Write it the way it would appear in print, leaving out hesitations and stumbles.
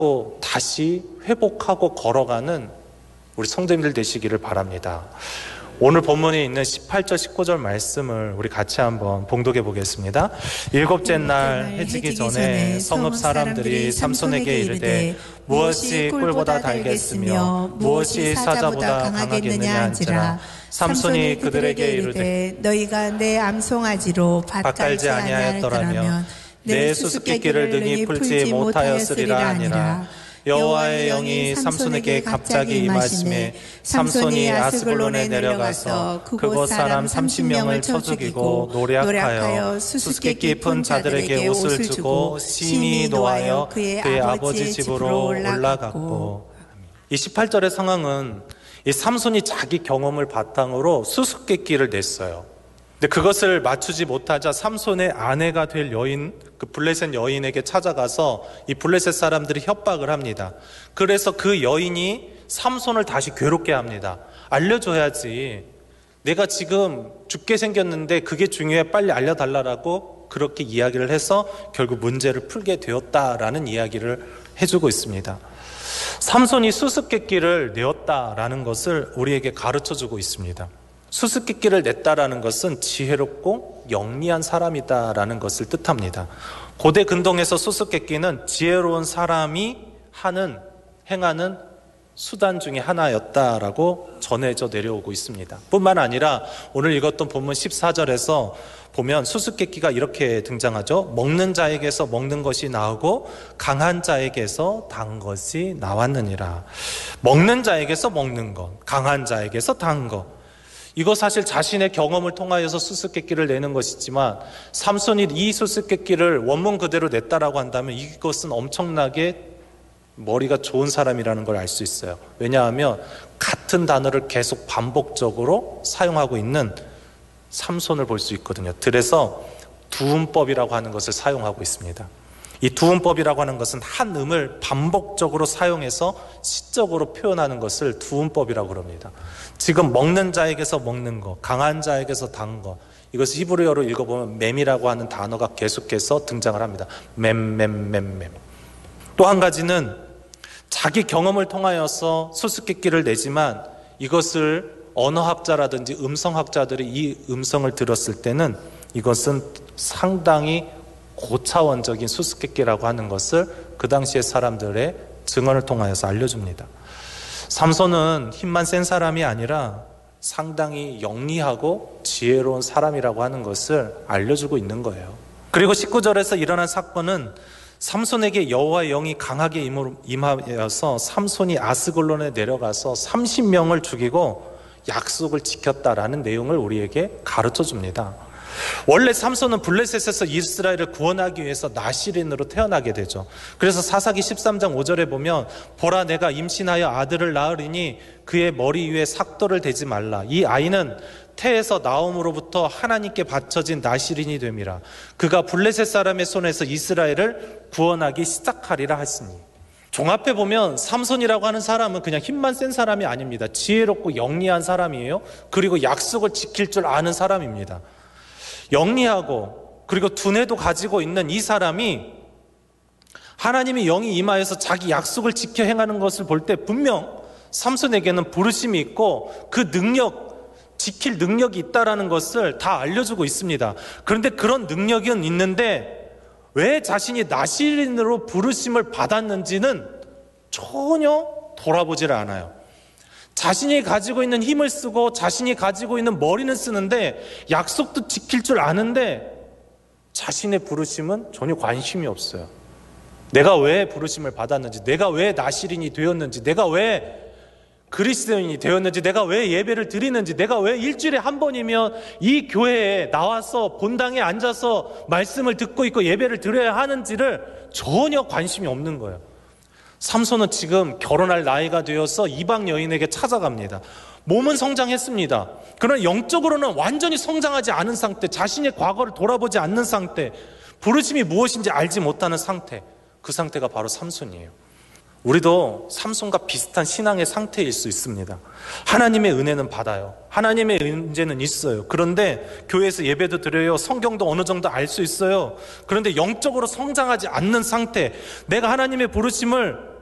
또 다시 회복하고 걸어가는 우리 성도님들 되시기를 바랍니다. 오늘 본문에 있는 18절 19절 말씀을 우리 같이 한번 봉독해 보겠습니다. 일곱째 날 해지기 전에 성읍 사람들이 삼손에게 이르되 무엇이 꿀보다 달겠으며 무엇이 사자보다 강하겠느냐 한지라. 삼손이 그들에게 이르되 너희가 내 암송아지로 밭갈지 아니하였더라면 내 수수께끼를 능히 풀지 못하였으리라 하니라. 여호와의 영이 삼손에게 갑자기 임하심에 삼손이 아스글론에 내려가서 그곳 사람 30명을 쳐 죽이고 노략하여 수수께끼 푼 자들에게 옷을 주고 심히 노하여 그의 아버지 집으로 올라갔고. 이 18절의 상황은 이 삼손이 자기 경험을 바탕으로 수수께끼를 냈어요. 근데 그것을 맞추지 못하자 삼손의 아내가 될 여인, 그 블레셋 여인에게 찾아가서 이 블레셋 사람들이 협박을 합니다. 그래서 그 여인이 삼손을 다시 괴롭게 합니다. 알려줘야지. 내가 지금 죽게 생겼는데 그게 중요해, 빨리 알려달라고 그렇게 이야기를 해서 결국 문제를 풀게 되었다라는 이야기를 해주고 있습니다. 삼손이 수수께끼를 내었다라는 것을 우리에게 가르쳐주고 있습니다. 수수께끼를 냈다라는 것은 지혜롭고 영리한 사람이다라는 것을 뜻합니다. 고대 근동에서 수수께끼는 지혜로운 사람이 행하는 수단 중에 하나였다라고 전해져 내려오고 있습니다. 뿐만 아니라 오늘 읽었던 본문 14절에서 보면 수수께끼가 이렇게 등장하죠. 먹는 자에게서 먹는 것이 나오고 강한 자에게서 단 것이 나왔느니라. 먹는 자에게서 먹는 것, 강한 자에게서 단 것. 이거 사실 자신의 경험을 통하여서 수수께끼를 내는 것이지만 삼손이 이 수수께끼를 원문 그대로 냈다라고 한다면 이것은 엄청나게 머리가 좋은 사람이라는 걸 알 수 있어요. 왜냐하면 같은 단어를 계속 반복적으로 사용하고 있는 삼손을 볼 수 있거든요. 그래서 두음법이라고 하는 것을 사용하고 있습니다. 이 두음법이라고 하는 것은 한 음을 반복적으로 사용해서 시적으로 표현하는 것을 두음법이라고 그럽니다. 지금 먹는 자에게서 먹는 것, 강한 자에게서 단 것, 이것을 히브리어로 읽어보면 맴이라고 하는 단어가 계속해서 등장을 합니다. 맴. 또 한 가지는 자기 경험을 통하여서 수수께끼를 내지만 이것을 언어학자라든지 음성학자들이 이 음성을 들었을 때는 이것은 상당히 고차원적인 수수께끼라고 하는 것을 그 당시의 사람들의 증언을 통하여서 알려줍니다. 삼손은 힘만 센 사람이 아니라 상당히 영리하고 지혜로운 사람이라고 하는 것을 알려주고 있는 거예요. 그리고 19절에서 일어난 사건은 삼손에게 여호와의 영이 강하게 임하여서 삼손이 아스글론에 내려가서 30명을 죽이고 약속을 지켰다라는 내용을 우리에게 가르쳐 줍니다. 원래 삼손은 블레셋에서 이스라엘을 구원하기 위해서 나시린으로 태어나게 되죠. 그래서 사사기 13장 5절에 보면 보라 내가 임신하여 아들을 낳으리니 그의 머리 위에 삭도를 대지 말라. 이 아이는 태에서 나옴으로부터 하나님께 바쳐진 나시린이 됨이라. 그가 블레셋 사람의 손에서 이스라엘을 구원하기 시작하리라 하시니. 종합해 보면 삼손이라고 하는 사람은 그냥 힘만 센 사람이 아닙니다. 지혜롭고 영리한 사람이에요. 그리고 약속을 지킬 줄 아는 사람입니다. 영리하고 그리고 두뇌도 가지고 있는 이 사람이 하나님의 영이 임하여서 자기 약속을 지켜 행하는 것을 볼 때 분명 삼손에게는 부르심이 있고 그 지킬 능력이 있다라는 것을 다 알려주고 있습니다. 그런데 그런 능력은 있는데 왜 자신이 나시린으로 부르심을 받았는지는 전혀 돌아보질 않아요. 자신이 가지고 있는 힘을 쓰고 자신이 가지고 있는 머리는 쓰는데 약속도 지킬 줄 아는데 자신의 부르심은 전혀 관심이 없어요. 내가 왜 부르심을 받았는지, 내가 왜 나시린이 되었는지, 내가 왜 그리스도인이 되었는지, 내가 왜 예배를 드리는지, 내가 왜 일주일에 한 번이면 이 교회에 나와서 본당에 앉아서 말씀을 듣고 있고 예배를 드려야 하는지를 전혀 관심이 없는 거예요. 삼손은 지금 결혼할 나이가 되어서 이방 여인에게 찾아갑니다. 몸은 성장했습니다. 그러나 영적으로는 완전히 성장하지 않은 상태, 자신의 과거를 돌아보지 않는 상태, 부르심이 무엇인지 알지 못하는 상태, 그 상태가 바로 삼손이에요. 우리도 삼손과 비슷한 신앙의 상태일 수 있습니다. 하나님의 은혜는 받아요. 하나님의 은혜는 있어요. 그런데 교회에서 예배도 드려요. 성경도 어느 정도 알 수 있어요. 그런데 영적으로 성장하지 않는 상태, 내가 하나님의 부르심을